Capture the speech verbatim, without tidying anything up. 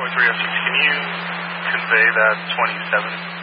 with three oh six. Can you convey that twenty-seven?